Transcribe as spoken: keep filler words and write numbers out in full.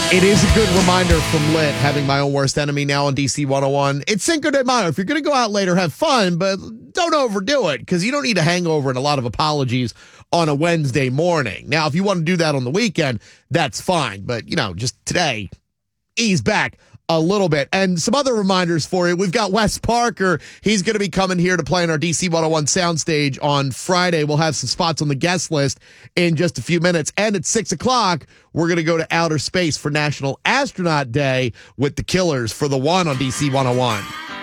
It is a good reminder from Lit, having My Own Worst Enemy now on D C one oh one. It's Cinco de Mayo. If you're going to go out later, have fun, but don't overdo it, because you don't need a hangover and a lot of apologies on a Wednesday morning. Now, if you want to do that on the weekend, that's fine. But, you know, just today, ease back a little bit. And some other reminders for you. We've got Wes Parker. He's going to be coming here to play in our D C one oh one soundstage on Friday. We'll have some spots on the guest list in just a few minutes. And at six o'clock, we're going to go to outer space for National Astronaut Day with the Killers for the one on D C one oh one.